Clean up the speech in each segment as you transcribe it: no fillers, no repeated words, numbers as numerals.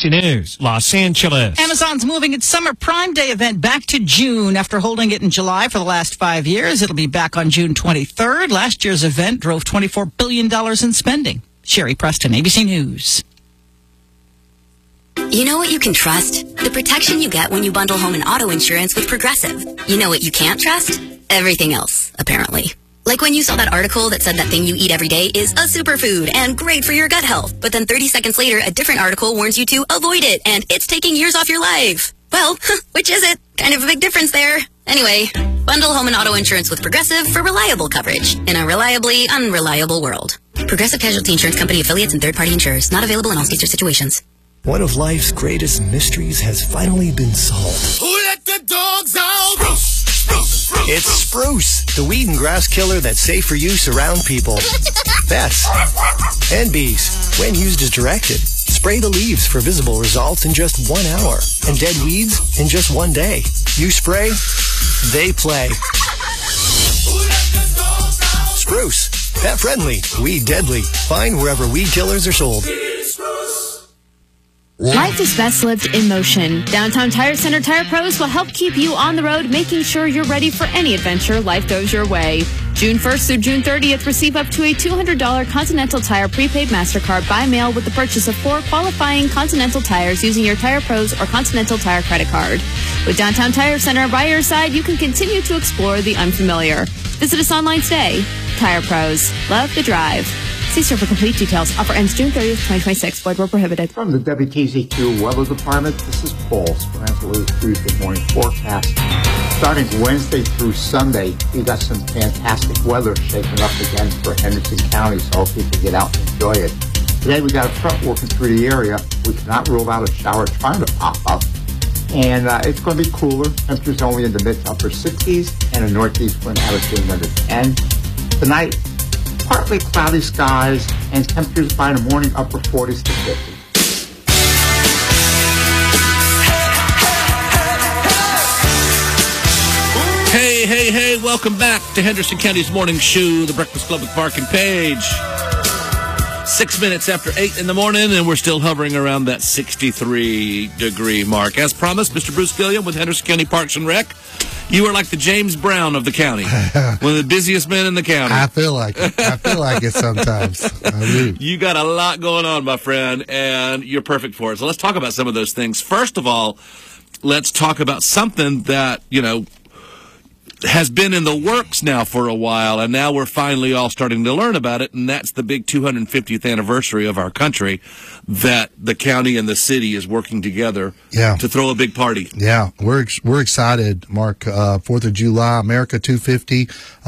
ABC News, Los Angeles. Amazon's moving its Summer Prime Day event back to June after holding it in July for the last 5 years. It'll be back on June 23rd. Last year's event drove $24 billion in spending. Sherry Preston, ABC News. You know what you can trust? The protection you get when you bundle home and auto insurance with Progressive. You know what you can't trust? Everything else, apparently. Like when you saw that article that said that thing you eat every day is a superfood and great for your gut health. But then 30 seconds later, a different article warns you to avoid it and it's taking years off your life. Well, which is it? Kind of a big difference there. Anyway, bundle home and auto insurance with Progressive for reliable coverage in a reliably unreliable world. Progressive Casualty Insurance Company affiliates and third-party insurers. Not available in all states or situations. One of life's greatest mysteries has finally been solved. Who let the dogs out? It's Spruce, the weed and grass killer that's safe for use around people, pets, and bees. When used as directed, spray the leaves for visible results in just 1 hour and dead weeds in just 1 day. You spray, they play. Spruce, pet friendly, weed deadly. Find wherever weed killers are sold. Life is best lived in motion. Downtown Tire Center Tire Pros will help keep you on the road, making sure you're ready for any adventure life throws your way. June 1st through June 30th, receive up to a $200 Continental Tire prepaid MasterCard by mail with the purchase of 4 qualifying Continental tires using your Tire Pros or Continental Tire credit card. With Downtown Tire Center by your side, you can continue to explore the unfamiliar. Visit us online today. Tire Pros. Love the drive. See store for complete details. Offer ends June 30th, 2026. Void where prohibited. From the WTZQ Weather Department, this is Paul Speranza Tuesday morning forecast. Starting Wednesday through Sunday, we got some fantastic weather shaping up again for Henderson County, so hope you can get out and enjoy it. Today we got a front working through the area. We cannot rule out a shower trying to pop up. And it's going to be cooler. Temperatures only in the mid to upper 60s and a northeast wind averaging under 10. Tonight, partly cloudy skies and temperatures by the morning upper 40s to 50. Hey, welcome back to Henderson County's Morning Show, the Breakfast Club with Mark and Paige. 6 minutes after 8 in the morning, and we're still hovering around that 63-degree mark. As promised, Mr. Bruce Gilliam with Henderson County Parks and Rec. You are like the James Brown of the county. One of the busiest men in the county. I feel like it. I feel like it sometimes. I do. You got a lot going on, my friend, and you're perfect for it. So let's talk about some of those things. First of all, let's talk about something that, has been in the works now for a while, and now we're finally all starting to learn about it, and that's the big 250th anniversary of our country that the county and the city is working together to throw a big party. Yeah, we're excited, Mark. 4th of July, America 250.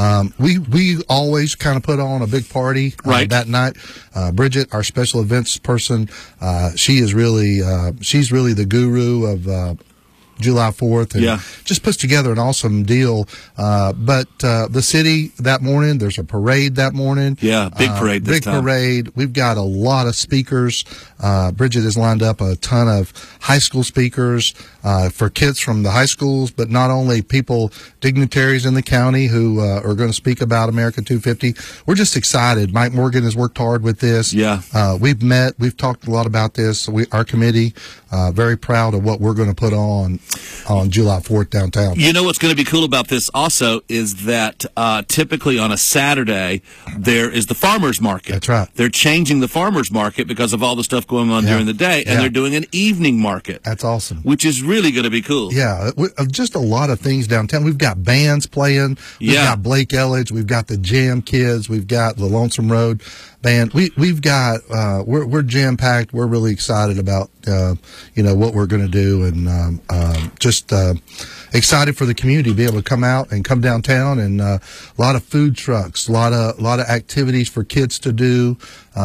We always kind of put on a big party that night. Bridget, our special events person, she's really the guru of July 4th, and just puts together an awesome deal. But the city that morning, there's a parade that morning. Yeah, big parade this time. Big parade. We've got a lot of speakers. Bridget has lined up a ton of high school speakers for kids from the high schools, but not only people, dignitaries in the county who are going to speak about America 250. We're just excited. Mike Morgan has worked hard with this. Yeah. We've met. We've talked a lot about this. Our committee, very proud of what we're going to put on July 4th downtown. You know what's going to be cool about this also is that typically on a Saturday, there is the farmer's market. That's right. They're changing the farmer's market because of all the stuff going on during the day, and they're doing an evening market. That's awesome. Which is really going to be cool. Yeah, just a lot of things downtown. We've got bands playing. We've got Blake Elledge. We've got the Jam Kids. We've got the Lonesome Road band. We've got we're jam packed. We're really excited about what we're going to do, and just excited for the community to be able to come out and come downtown, and a lot of food trucks, a lot of activities for kids to do.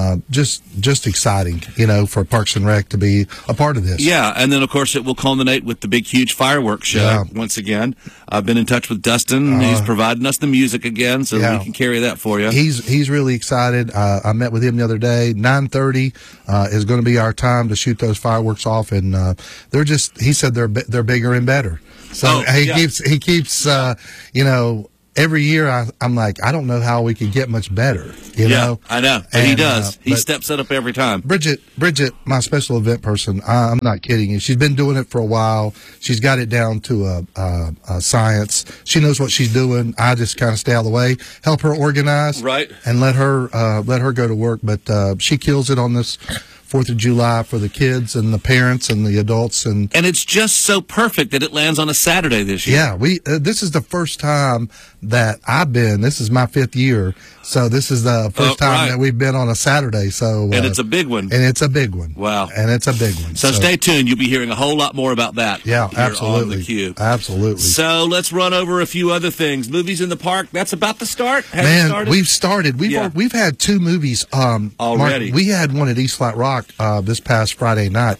Just exciting, for Parks and Rec to be a part of this. Yeah, and then of course it will culminate with the big, huge fireworks show once again. I've been in touch with Dustin. He's providing us the music again, so we can carry that for you. He's really excited. I met with him the other day. 9:30 is going to be our time to shoot those fireworks off, and he said they're bigger and better. So he keeps every year I'm like, I don't know how we could get much better. You know? I know. And he does. He steps it up every time. Bridget, my special event person, I'm not kidding you. She's been doing it for a while. She's got it down to a science. She knows what she's doing. I just kind of stay out of the way, help her organize, right, and let her go to work. But she kills it on this 4th of July for the kids and the parents and the adults, and it's just so perfect that it lands on a Saturday this year. Yeah, this is the first time that I've been. This is my 5th year, so this is the first time that we've been on a Saturday. So and it's a big one. And it's a big one. Wow. And it's a big one. So stay tuned. You'll be hearing a whole lot more about that. Yeah, here absolutely. On the Q. Absolutely. So let's run over a few other things. Movies in the park. That's about to start. We've started. We've had 2 movies already. Mark, we had one at East Flat Rock this past Friday night.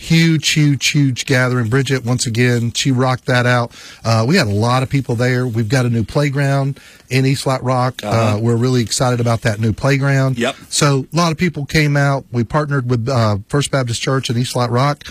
Huge gathering. Bridget, once again, she rocked that out. We had a lot of people there. We've got a new playground in East Flat Rock. We're really excited about that new playground. Yep. So a lot of people came out. We partnered with First Baptist Church in East Flat Rock.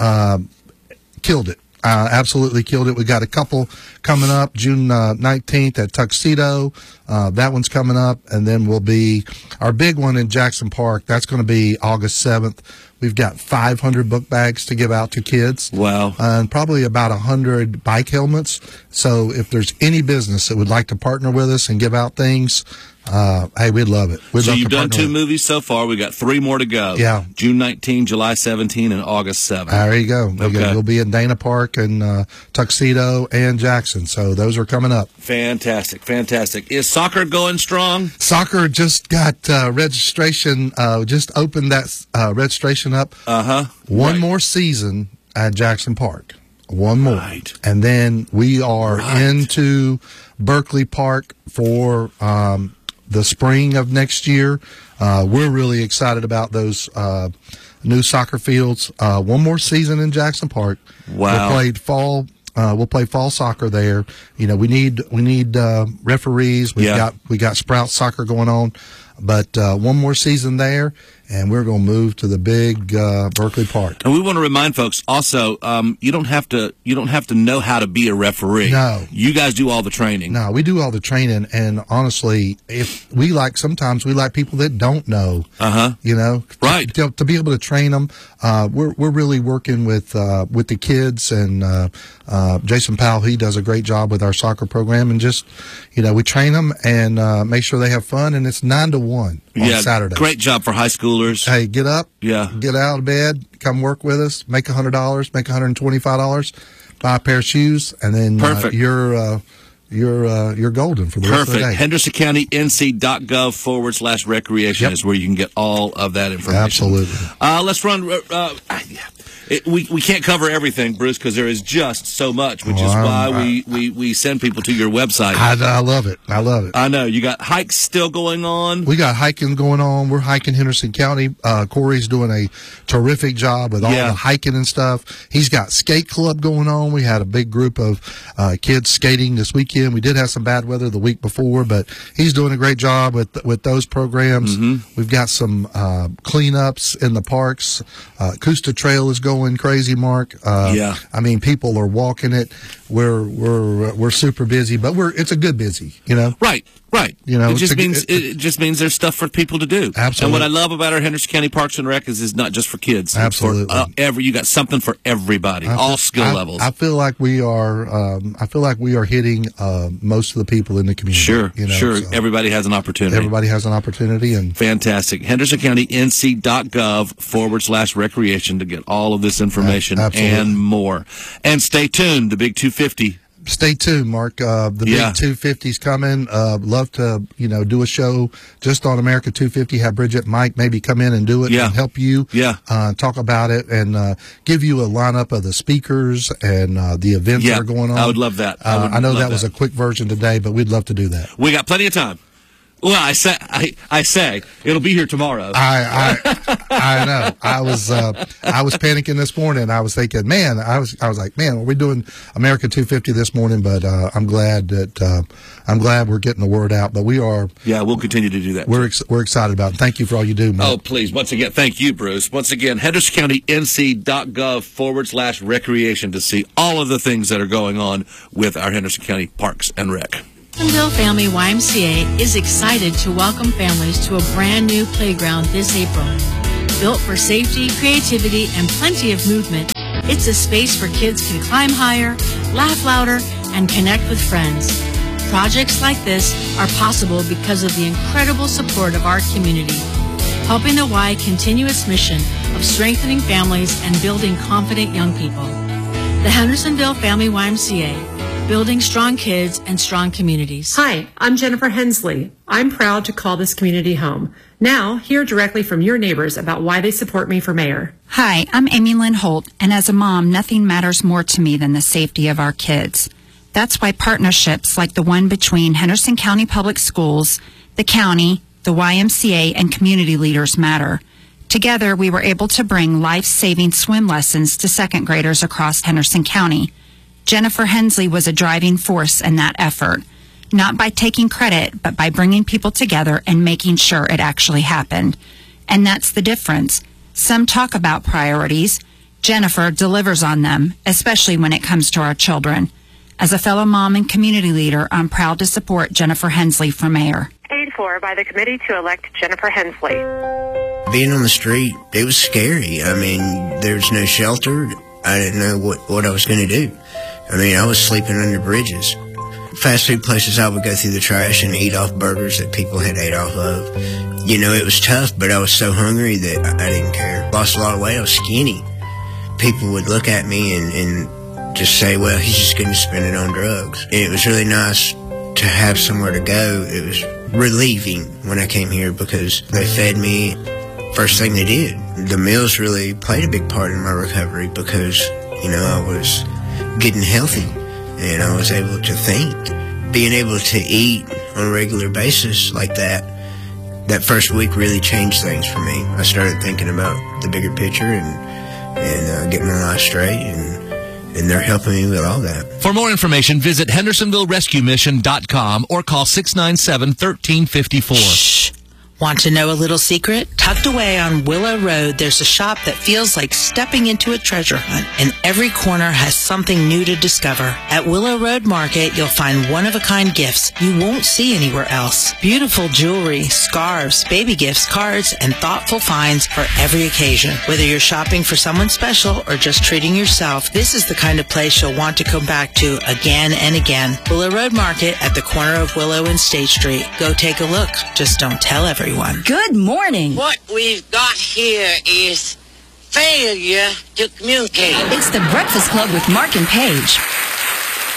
Killed it. Absolutely killed it. We got a couple coming up June 19th at Tuxedo. That one's coming up. And then will be our big one in Jackson Park. That's going to be August 7th. We've got 500 book bags to give out to kids. Wow. And probably about 100 bike helmets. So if there's any business that would like to partner with us and give out things, hey, we'd love it. So you've done 2 movies so far. We got 3 more to go. Yeah. June 19, July 17, and August 7. There you go. Okay. We'll be in Dana Park and Tuxedo and Jackson. So those are coming up. Fantastic. Is soccer going strong? Soccer just got registration, just opened that registration up. One more season at Jackson Park. One more. Right. And then we are into Berkeley Park for the spring of next year. We're really excited about those new soccer fields. One more season in Jackson Park. Wow. We'll play fall soccer there. You know, we need referees. We got Sprout soccer going on, but one more season there, and we're going to move to the big Berkeley Park. And we want to remind folks also, you don't have to know how to be a referee. No, you guys do all the training. No, we do all the training, and honestly, sometimes we like people that don't know. You know, right? To be able to train them, we're really working with the kids, and Jason Powell, he does a great job with our soccer program, and just we train them and make sure they have fun, and it's 9 to 1 on Saturday. Great job for high schoolers. Hey, get up, get out of bed, come work with us, make $100, make $125, buy a pair of shoes, and then perfect. You're golden for the rest of the day. HendersonCounty.gov/recreation is where you can get all of that information. Absolutely. Let's run. We can't cover everything, Bruce, because there is just so much, which is why we send people to your website. I love it. I know. You got hikes still going on. We got hiking going on. We're hiking Henderson County. Corey's doing a terrific job with all the hiking and stuff. He's got skate club going on. We had a big group of kids skating this weekend. We did have some bad weather the week before, but he's doing a great job with those programs. We've got some cleanups in the parks. Coosta Trail is going crazy, Mark. I mean, people are walking it. We're super busy, but it's a good busy, Right. It just means there's stuff for people to do. Absolutely. And what I love about our Henderson County Parks and Rec is it's not just for kids. Absolutely. You got something for everybody, all skill levels. I feel like we are. Hitting most of the people in the community. Sure. So everybody has an opportunity. And fantastic. HendersonCountyNC.gov/recreation to get all of this information and more. And stay tuned. The Big 250. Stay tuned, Mark. The Big 250's coming. Love to, do a show just on America 250. Have Bridget, Mike maybe come in and do it and help you. Talk about it and give you a lineup of the speakers and the events that are going on. I would love that. I know that was a quick version today, but we'd love to do that. We got plenty of time. Well, I say it'll be here tomorrow. I know. I was panicking this morning. I was thinking, man, I was like, man, are we doing America 250 this morning? But I'm glad we're getting the word out. But we are. Yeah, we'll continue to do that. We're excited about it. Thank you for all you do, Mark. Oh, please. Once again, thank you, Bruce. Once again, HendersonCountyNC.gov/recreation to see all of the things that are going on with our Henderson County Parks and Rec. Hendersonville Family YMCA is excited to welcome families to a brand new playground this April. Built for safety, creativity, and plenty of movement, it's a space where kids can climb higher, laugh louder, and connect with friends. Projects like this are possible because of the incredible support of our community, helping the Y continue its mission of strengthening families and building confident young people. The Hendersonville Family YMCA, building strong kids and strong communities. Hi, I'm Jennifer Hensley. I'm proud to call this community home. Now, hear directly from your neighbors about why they support me for mayor. Hi, I'm Amy Lynn Holt, and as a mom, nothing matters more to me than the safety of our kids. That's why partnerships like the one between Henderson County Public Schools, the county, the YMCA, and community leaders matter. Together, we were able to bring life-saving swim lessons to second graders across Henderson County. Jennifer Hensley was a driving force in that effort, not by taking credit, but by bringing people together and making sure it actually happened. And that's the difference. Some talk about priorities. Jennifer delivers on them, especially when it comes to our children. As a fellow mom and community leader, I'm proud to support Jennifer Hensley for mayor. Paid for by the committee to elect Jennifer Hensley. Being on the street, it was scary. I mean, there's no shelter. I didn't know what I was going to do. I mean, I was sleeping under bridges. Fast food places, I would go through the trash and eat off burgers that people had ate off of. You know, it was tough, but I was so hungry that I didn't care. Lost a lot of weight. I was skinny. People would look at me and just say, well, he's just going to spend it on drugs. And it was really nice to have somewhere to go. It was relieving when I came here because they fed me first thing they did. The meals really played a big part in my recovery because, you know, I was getting healthy and I was able to think. Being able to eat on a regular basis like that first week really changed things for me. I started thinking about the bigger picture and getting my life straight, and they're helping me with all that. For more information, visit HendersonvilleRescueMission.com or call 697-1354. Shh. Want to know a little secret? Tucked away on Willow Road, there's a shop that feels like stepping into a treasure hunt, and every corner has something new to discover. At Willow Road Market, you'll find one-of-a-kind gifts you won't see anywhere else. Beautiful jewelry, scarves, baby gifts, cards, and thoughtful finds for every occasion. Whether you're shopping for someone special or just treating yourself, this is the kind of place you'll want to come back to again and again. Willow Road Market at the corner of Willow and State Street. Go take a look. Just don't tell everyone. Good morning. What we've got here is failure to communicate. It's the Breakfast Club with Mark and Paige.